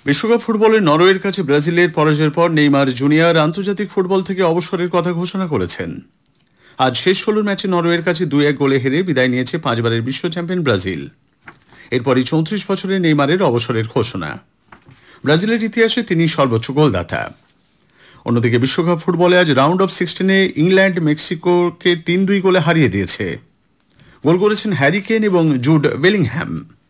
বিশ্বকাপ ফুটবলে নরওয়ের কাছে ব্রাজিলের পরাজয়ের পর নেইমার জুনিয়র আন্তর্জাতিক ফুটবল থেকে অবসরের কথা ঘোষণা করেছেন। আজ শেষ 16 ম্যাচে নরওয়ের কাছে 2-1 গোলে হেরে বিদায় নিয়েছে 5বারের বিশ্ব চ্যাম্পিয়ন ব্রাজিল। এরপরই 34 বছরের নেইমারের অবসরের ঘোষণা। ব্রাজিলের ইতিহাসে তিনি সর্বোচ্চ গোলদাতা। অন্যদিকে বিশ্বকাপ ফুটবলে আজ রাউন্ড অফ 16-এ ইংল্যান্ড মেক্সিকোকে 3-2 গোলে হারিয়ে দিয়েছে। গোল করেছেন হ্যারি কেন এবং জুড বেলিংহ্যাম।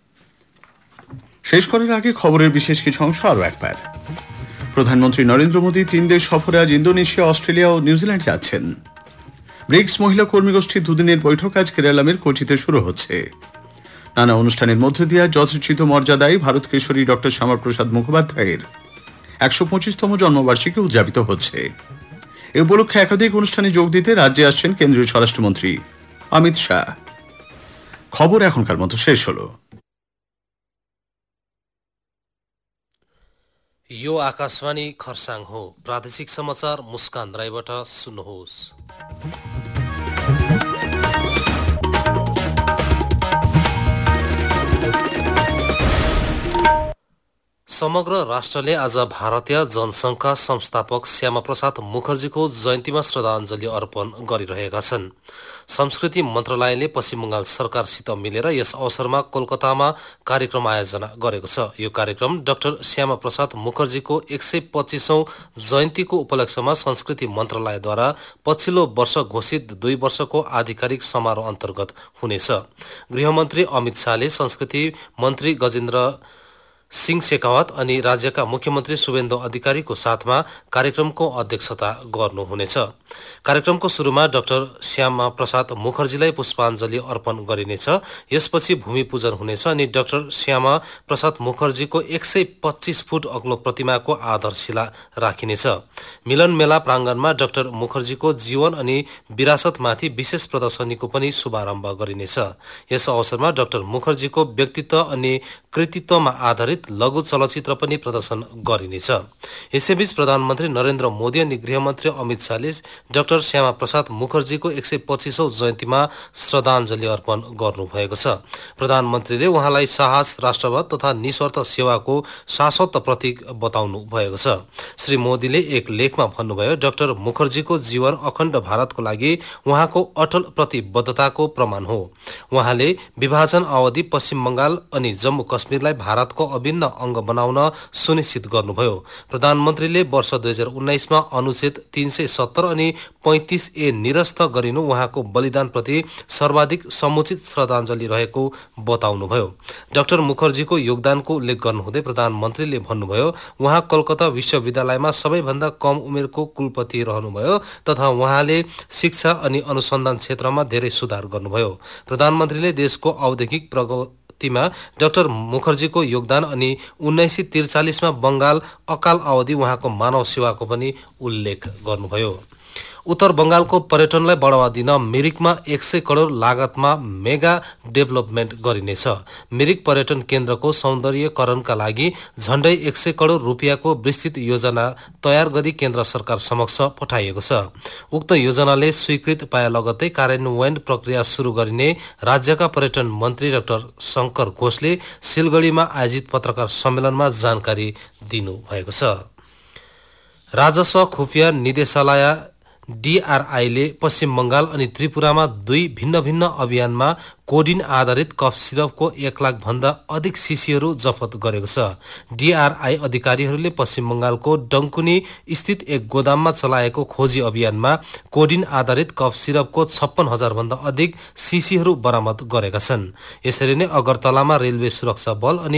শেষ করার আগে খবরের বিশেষ কিছু অংশ আরও একবার। প্রধানমন্ত্রী নরেন্দ্র মোদী 3 দেশ সফরে আজ ইন্দোনেশিয়া, অস্ট্রেলিয়া ও নিউজিল্যান্ড যাচ্ছেন। ব্রিক্স মহিলা কর্মী গোষ্ঠীর দুদিনের বৈঠক আজ কেরালামের কোচিতে শুরু হচ্ছে। নানা অনুষ্ঠানের মধ্য দিয়ে যথোচিত মর্যাদায় ভারত কেশরী ডক্টর শ্যামাপ্রসাদ মুখোপাধ্যায়ের 125তম জন্মবার্ষিকী উদযাপিত হচ্ছে। এ উপলক্ষে একাধিক অনুষ্ঠানে যোগ দিতে রাজ্যে আসছেন কেন্দ্রীয় স্বরাষ্ট্রমন্ত্রী অমিত শাহ। খবর এখনকার মতো শেষ হলো। यो आकाशवाणी खरसाङ हो। प्रादेशिक समाचार मुस्कान राईबाट सुन्नुहोस्। समग्र राष्ट्रले आज भारतीय जनसङ्घका संस्थापक श्यामाप्रसाद मुखर्जीको जयन्तीमा श्रद्धाञ्जली अर्पण गरिरहेका छन्। संस्कृति मन्त्रालयले पश्चिम बंगाल सरकारसित मिलेर यस अवसरमा कोलकातामा कार्यक्रम आयोजना गरेको छ। यो कार्यक्रम डाक्टर श्यामाप्रसाद मुखर्जीको 125औं जयन्तीको उपलक्ष्यमा संस्कृति मन्त्रालयद्वारा पछिल्लो वर्ष घोषित 2 वर्षको आधिकारिक समारोह अन्तर्गत हुनेछ। गृहमन्त्री अमित शाहले संस्कृति मन्त्री गजेन्द्र सिंह शेखावत अनि राज्यका मुख्यमन्त्री शुभेन्दु अधिकारीको साथमा कार्यक्रमको अध्यक्षता गर्नुहुनेछ। कार्यक्रमको सुरुमा डाक्टर श्यामा प्रसाद मुखर्जीलाई पुष्पाञ्जली अर्पण गरिनेछ। यसपछि भूमि पूजन हुनेछ अनि डाक्टर श्यामा प्रसाद मुखर्जीको 125 फुट अग्लो प्रतिमाको आधारशिला राखिनेछ। मिलन मेला प्राङ्गणमा डाक्टर मुखर्जीको जीवन अनि विरासतमाथि विशेष प्रदर्शनीको पनि शुभारम्भ गरिनेछ। यस अवसरमा डाक्टर मुखर्जीको व्यक्तित्व अनि कृतित्वमा आधारित लघु चलचित्र पनि प्रदर्शन गरिनेछ। यसैबीच प्रधानमन्त्री नरेन्द्र मोदी अनि गृहमन्त्री अमित शाहले डाक्टर श्यामा प्रसाद मुखर्जीको 125औं जयन्तीमा श्रद्धाञ्जली अर्पण गर्नुभएको छ। प्रधानमन्त्रीले उहाँलाई साहस, राष्ट्रवाद तथा निस्वार्थ सेवाको शाश्वत प्रतीक बताउनु भएको छ। श्री मोदीले एक लेखमा भन्नुभयो, डाक्टर मुखर्जीको जीवन अखण्ड भारतको लागि उहाँको अटल प्रतिबद्धताको प्रमाण हो। उहाँले विभाजन अवधि पश्चिम बंगाल अनि जम्मू कश्मीरलाई भारतको अभिन्न अंग बनाउन सुनिश्चित गर्नुभयो। प्रधानमन्त्रीले वर्ष 2019मा अनुच्छेद 370 अनि 35A निरस्त गरिनु उहाँको बलिदानप्रति सर्वाधिक समुचित श्रद्धाञ्जली रहेको बताउनुभयो। डाक्टर मुखर्जीको योगदानको उल्लेख गर्नुहुँदै प्रधानमन्त्रीले भन्नुभयो, उहाँ कलकत्ता विश्वविद्यालयमा सबैभन्दा कम उमेरको कुलपति रहनुभयो तथा उहाँले शिक्षा अनि अनुसन्धान क्षेत्रमा धेरै सुधार गर्नुभयो। प्रधानमन्त्रीले देशको औद्योगिक प्रगतिमा डाक्टर मुखर्जीको योगदान अनि 1943मा बंगाल अकाल अवधि उहाँको मानव सेवाको पनि उल्लेख गर्नुभयो। उत्तर बंगालको पर्यटनलाई बढावा दिन मिरिकमा 100 करोड लागतमा मेगा डेभलपमेन्ट गरिनेछ। मिरिक पर्यटन केन्द्रको सौन्दर्यकरणका लागि झण्डै 100 करोड रुपियाँको विस्तृत योजना तयार गरी केन्द्र सरकार समक्ष पठाइएको छ। उक्त योजनाले स्वीकृत पाए लगत्तै कार्यान्वयन प्रक्रिया सुरु गरिने राज्यका पर्यटन मन्त्री डाक्टर शंकर घोषले सिलगढीमा आयोजित पत्रकार सम्मेलनमा जानकारी दिनुभएको छ। राजस्व खुफिया निदेशालय DRI पश्चिम बंगाल अनि त्रिपुरामा 2 भिन्न भिन्न अभियानमा कोडिन आधारित कफ सिरपको 1 लाख भन्दा अधिक शीशीहरू जफत गरेको छ। DRI अधिकारीहरूले पश्चिम बंगालको डङ्कुनी स्थित एक गोदाममा चलाएको खोजी अभियानमा कोडिन आधारित कफ सिरपको 56,000 भन्दा अधिक शीशीहरू बरामद गरेका छन्। यसरी नै अगरतलामा रेलवे सुरक्षा बल अनि